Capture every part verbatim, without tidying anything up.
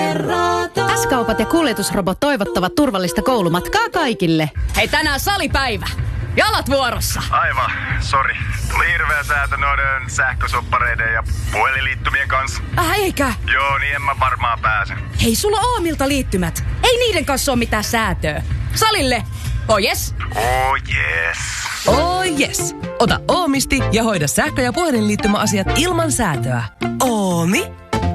S-kaupat ja kuljetusrobot toivottavat turvallista koulumatkaa kaikille. Hei, tänään salipäivä. Jalat vuorossa. Aivan, sori. Tuli hirveä säätö noiden sähkösoppareiden ja puhelinliittymien kanssa. Äh, eikä? Joo, niin en mä varmaan pääse. Hei, sulla on Oomilta liittymät. Ei niiden kanssa ole mitään säätöä. Salille. Oh yes. Oh yes. Oh yes. Ota Oomisti ja hoida sähkö- ja puhelinliittymäasiat ilman säätöä. Oomi.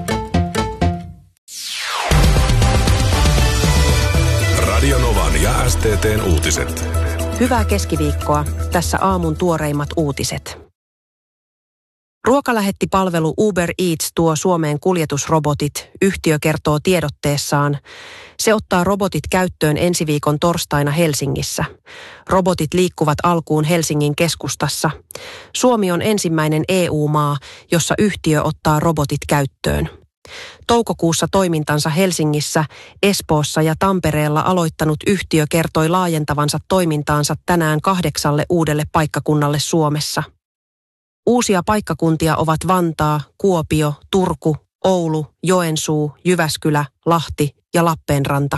Radio Novan ja S T T:n uutiset. Hyvää keskiviikkoa. Tässä aamun tuoreimmat uutiset. Ruokalähettipalvelu Uber Eats tuo Suomeen kuljetusrobotit, yhtiö kertoo tiedotteessaan. Se ottaa robotit käyttöön ensi viikon torstaina Helsingissä. Robotit liikkuvat alkuun Helsingin keskustassa. Suomi on ensimmäinen E U-maa, jossa yhtiö ottaa robotit käyttöön. Toukokuussa toimintansa Helsingissä, Espoossa ja Tampereella aloittanut yhtiö kertoi laajentavansa toimintaansa tänään kahdeksalle uudelle paikkakunnalle Suomessa. Uusia paikkakuntia ovat Vantaa, Kuopio, Turku, Oulu, Joensuu, Jyväskylä, Lahti ja Lappeenranta.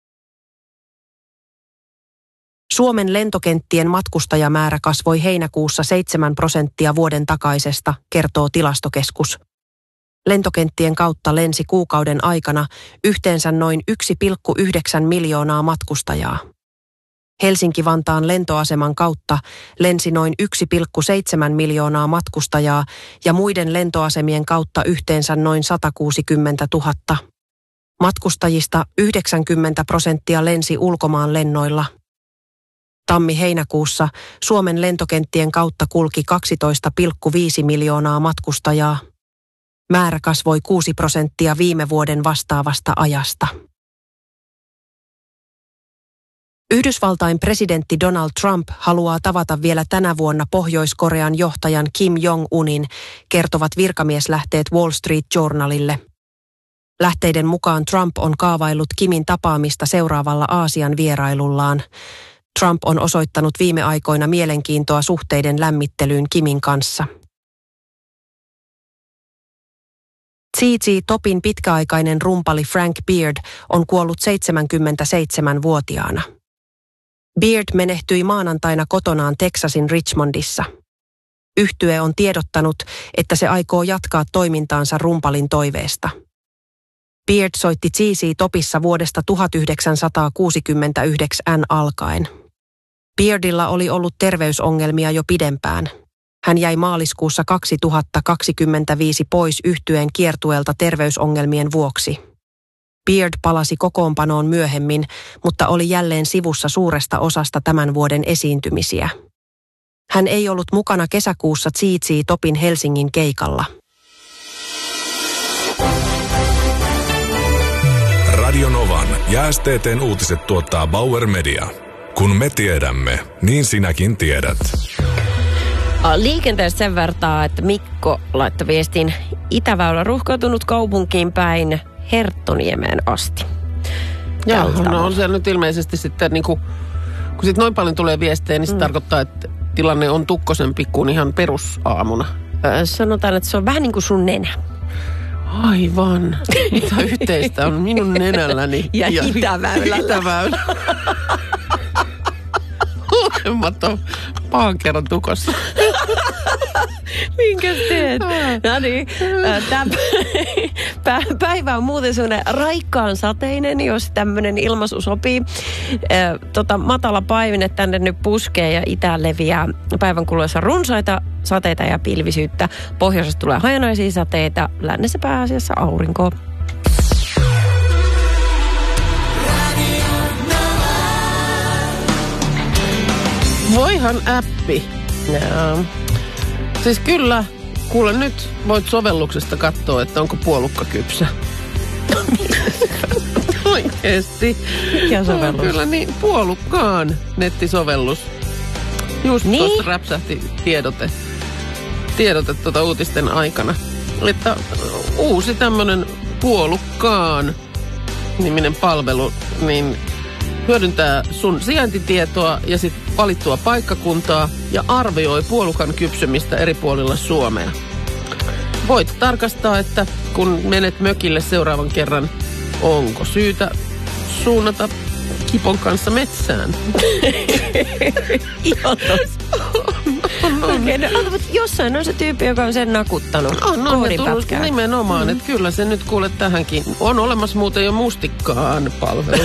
Suomen lentokenttien matkustajamäärä kasvoi heinäkuussa seitsemän prosenttia vuoden takaisesta, kertoo Tilastokeskus. Lentokenttien kautta lensi kuukauden aikana yhteensä noin yksi pilkku yhdeksän miljoonaa matkustajaa. Helsinki-Vantaan lentoaseman kautta lensi noin yksi pilkku seitsemän miljoonaa matkustajaa ja muiden lentoasemien kautta yhteensä noin sata kuusikymmentätuhatta. Matkustajista yhdeksänkymmentä prosenttia lensi ulkomaan lennoilla. Tammi-heinäkuussa Suomen lentokenttien kautta kulki kaksitoista pilkku viisi miljoonaa matkustajaa. Määrä kasvoi kuusi prosenttia viime vuoden vastaavasta ajasta. Yhdysvaltain presidentti Donald Trump haluaa tavata vielä tänä vuonna Pohjois-Korean johtajan Kim Jong-unin, kertovat virkamieslähteet Wall Street Journalille. Lähteiden mukaan Trump on kaavaillut Kimin tapaamista seuraavalla Aasian vierailullaan. Trump on osoittanut viime aikoina mielenkiintoa suhteiden lämmittelyyn Kimin kanssa. Z Z Topin pitkäaikainen rumpali Frank Beard on kuollut seitsemänkymmentäseitsemänvuotiaana. Beard menehtyi maanantaina kotonaan Texasin Richmondissa. Yhtye on tiedottanut, että se aikoo jatkaa toimintaansa rumpalin toiveesta. Beard soitti Z Z Topissa vuodesta tuhatyhdeksänsataakuusikymmentäyhdeksän alkaen. Beardilla oli ollut terveysongelmia jo pidempään. Hän jäi maaliskuussa kaksituhattakaksikymmentäviisi pois yhtyeen kiertueelta terveysongelmien vuoksi. Beard palasi kokoonpanoon myöhemmin, mutta oli jälleen sivussa suuresta osasta tämän vuoden esiintymisiä. Hän ei ollut mukana kesäkuussa Z Z Topin Helsingin keikalla. Radio Novan ja S T T:n uutiset tuottaa Bauer Media. Kun me tiedämme, niin sinäkin tiedät. Liikenteessä sen vertaa, että Mikko laittoi viestin Itäväylä ruuhkautunut kaupunkiin päin Herttoniemeen asti. Joo, no on se nyt ilmeisesti sitten, niin kuin, kun sit noin paljon tulee viestejä, niin se mm. tarkoittaa, että tilanne on tukkosempi kuin ihan perusaamuna. Öö, sanotaan, että se on vähän niin kuin sun nenä. Aivan. Mitä yhteistä on minun nenälläni ja, ja Itäväylällä. Itäväylä. Molemmat on pahan kerran tukossa. Minkäs teet? No niin, tämä päivä on muuten sellainen raikkaan sateinen, jos tämmöinen ilmaisu sopii. Tota, matala paivine tänne nyt puskee ja itään leviää päivän kuluessa runsaita sateita ja pilvisyyttä. Pohjoisessa tulee hajanaisia sateita, lännessä pääasiassa aurinko. Voihan appi. No. Siis kyllä, kuule nyt voit sovelluksesta katsoa, että onko puolukka kypsä. Oikeesti. Mikä sovellus? No, kyllä niin, puolukkaan nettisovellus. Just niin? Tuosta räpsähti tiedote, tiedote tuota uutisten aikana. Että uusi tämmönen puolukkaan niminen palvelu, niin hyödyntää sun sijaintitietoa ja sit valittua paikkakuntaa ja arvioi puolukan kypsymistä eri puolilla Suomea. Voit tarkastaa, että kun menet mökille seuraavan kerran onko syytä suunnata Kipon kanssa metsään? Ihan tossa. Okei, no, jossain on se tyyppi, joka on sen nakuttanut. On, on, ja tullut nimenomaan, mm. että kyllä se nyt kuule tähänkin. On olemassa muuten jo mustikkaan palvelu.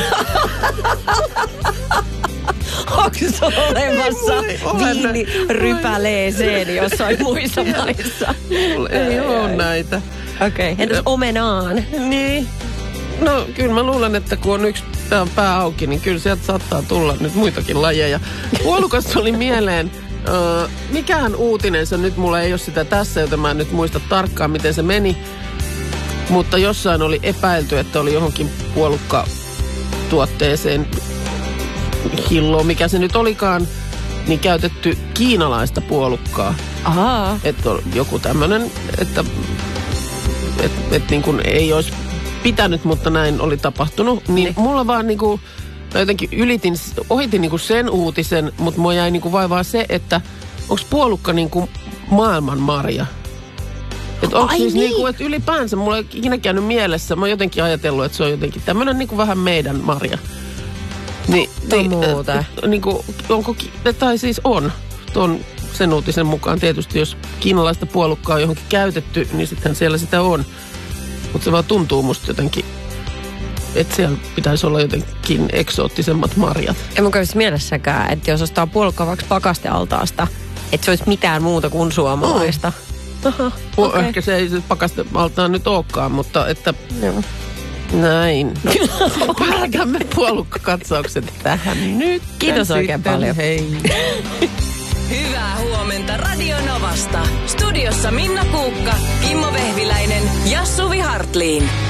Onko se olemassa viinirypäleeseen jossain muissa maissa? Mulla ei ole näitä. Okei, okay. Entäs omenaan? Niin. No kyllä mä luulen, että kun on yksi tää pää auki, niin kyllä sieltä saattaa tulla nyt muitakin lajeja. Puolukasta oli mieleen, uh, mikään uutinen se nyt, mulla ei ole sitä tässä, joten mä en nyt muista tarkkaan, miten se meni. Mutta jossain oli epäilty, että oli johonkin puolukkatuotteeseen hilloon, mikä se nyt olikaan, niin käytetty kiinalaista puolukkaa. Ahaa. Että on joku tämmönen, että et, et niin kuin ei olisi pitänyt, mutta näin oli tapahtunut. Niin ne. Mulla vaan niinku, mä jotenkin ylitin, ohitin niinku sen uutisen, mutta mua jäi niinku vaivaa se, että onko puolukka niinku maailman marja? Että onko siis niin. niinku, että ylipäänsä, mulla ei ikinä käynyt mielessä, mä oon jotenkin ajatellut, että se on jotenkin tämmönen niinku vähän meidän marja. Niin, niin muuta. Äh, niinku, onko, tai siis on, tuon sen uutisen mukaan tietysti, jos kiinalaista puolukkaa on johonkin käytetty, niin sittenhän siellä sitä on. Mutta se vaan tuntuu musta jotenkin, että siellä pitäisi olla jotenkin eksoottisemmat marjat. En mun kävisi mielessäkään, että jos ostaa puolukkaa vaikka pakastealtaasta, että se olisi mitään muuta kuin suomalaista. Oh. Aha, okay. Ehkä se ei se pakastealtaan nyt olekaan, mutta että joo. Näin. Päätämme puolukkakatsaukset tähän nyt. Kiitos oikein paljon. Hei. Hyvää huomenta Radio Novasta. Studiossa Minna Kuukka, Kimmo Vehviläinen ja Suvi Hartliin.